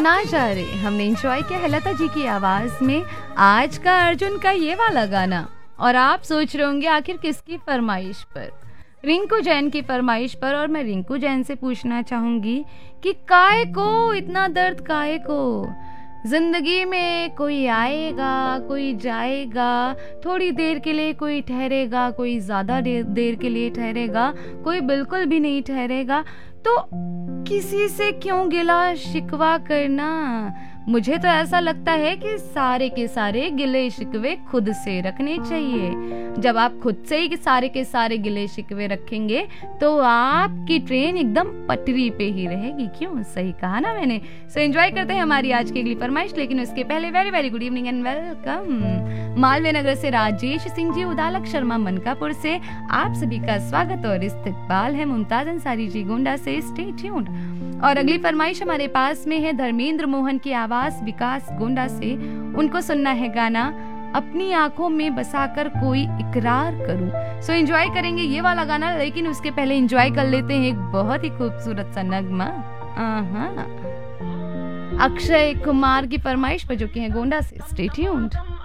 ना जा रे हमने एंजॉय किया है लता जी की आवाज में आज का अर्जुन का ये वाला गाना। और आप सोच रहे होंगे आखिर किसकी फरमाइश पर? रिंकू जैन की फरमाइश पर। और मैं रिंकू जैन से पूछना चाहूंगी कि काय को इतना दर्द, काय को? जिंदगी में कोई आएगा, कोई जाएगा, थोड़ी देर के लिए कोई ठहरेगा, कोई ज्यादा देर के लिए ठहरेगा, कोई बिल्कुल भी नहीं ठहरेगा। तो किसी से क्यों गिला शिकवा करना? मुझे तो ऐसा लगता है कि सारे के सारे गिले शिकवे खुद से रखने चाहिए। जब आप खुद से ही सारे के सारे गिले शिकवे रखेंगे तो आपकी ट्रेन एकदम पटरी पे ही रहेगी। क्यों? सही कहा ना मैंने। सो एंजॉय करते हैं हमारी आज की अगली फरमाइश, लेकिन उसके पहले very very good evening and welcome. Malviya Nagar से राजेश सिंह जी, उदालक शर्मा मनकापुर से आप सभी का स्वागत और इस्तकबाल है। मुमताज अंसारी जी गोंडा से, स्टे ट्यून्ड। और अगली फरमाइश हमारे पास में है धर्मेंद्र मोहन की आवाज, विकास गोंडा से। उनको सुनना है गाना अपनी आंखों में बसाकर कोई इकरार करूं। सो एंजॉय करेंगे ये वाला गाना, लेकिन उसके पहले एंजॉय कर लेते हैं एक बहुत ही खूबसूरत सा नगमा अक्षय कुमार की फरमाइश पर, जो कि है गोंडा से। Stay tuned.